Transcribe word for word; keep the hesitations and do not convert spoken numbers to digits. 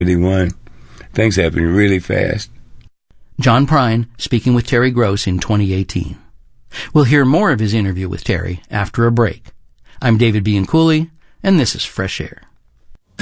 seventy-one. Things happened really fast. John Prine speaking with Terry Gross in twenty eighteen. We'll hear more of his interview with Terry after a break. I'm David Bianculli, and this is Fresh Air.